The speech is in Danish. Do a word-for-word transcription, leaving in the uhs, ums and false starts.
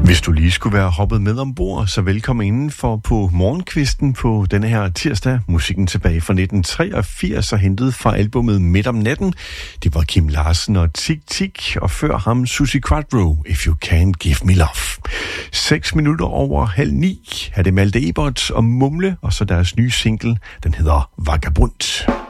Hvis du lige skulle være hoppet med ombord, så velkommen indenfor på morgenkvisten på denne her tirsdag. Musikken tilbage fra nitten treogfirs og hentet fra albumet Midt om natten. Det var Kim Larsen og Tik Tik, og før ham Suzi Quatro, If You Can't Give Me Love. Seks minutter over halv ni er det Malte Ebert og Mumle, og så deres nye single, den hedder Vagabond.